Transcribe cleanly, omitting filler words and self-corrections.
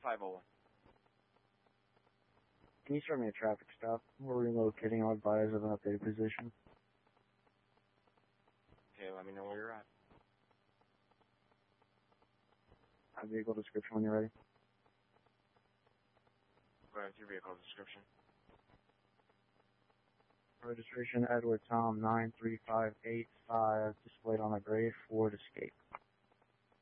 501. Can you start me a traffic stop? We're relocating our buyers of an updated position. Okay, let me know where you're at. Vehicle description when you're ready. Go ahead with your vehicle description. Registration Edward Tom 93585, displayed on a gray Ford Escape.